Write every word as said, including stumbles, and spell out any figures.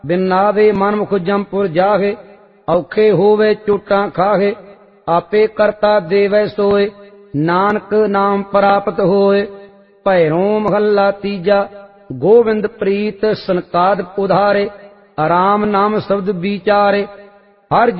बिन नावे मनमुख जमपुर जाहे, औखे होवे चोटां खाहे, आपे करता देवै सोए, नानक नाम प्राप्त होए। भैरों महला तीजा, गोविंद प्रीत सनकाद उधारे, राम नाम शब्द विचारे, हर